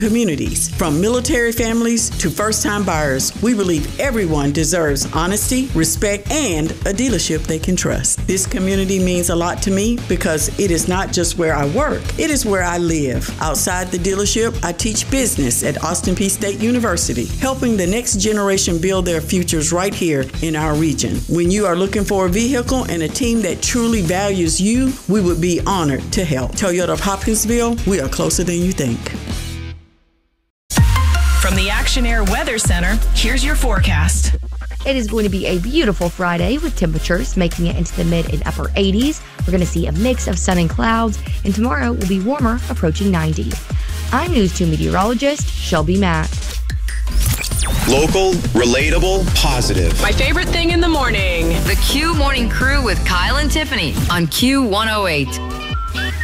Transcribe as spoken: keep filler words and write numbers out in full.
communities. From military families to first-time buyers, we believe everyone deserves honesty, respect, and a dealership they can trust. This community means a lot to me because it is not just where I work, it is where I live. Outside the dealership, I teach business at Austin Peay State University, helping the next generation build their futures right here in our region. When you are looking for a vehicle and a team that truly values you, we would be honored to help. Toyota of Hopkinsville, we are closer than you think. From the Action Air Weather Center, here's your forecast. It is going to be a beautiful Friday with temperatures making it into the mid and upper eighties. We're going to see a mix of sun and clouds, and tomorrow will be warmer, approaching ninety. I'm News two meteorologist Shelby Mack. Local, relatable, positive. My favorite thing in the morning. The Q Morning Crew with Kyle and Tiffany on Q one oh eight.